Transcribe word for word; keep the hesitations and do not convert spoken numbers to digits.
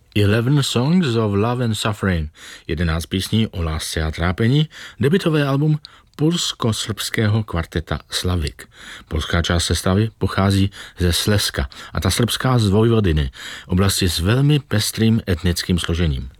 Eleven Songs of Love and Suffering, jedenáct písní o lásce a trápení, debutové album polsko-srbského kvarteta Slavik. Polská část sestavy pochází ze Slezska a ta srbská z Vojvodiny, oblasti s velmi pestrým etnickým složením.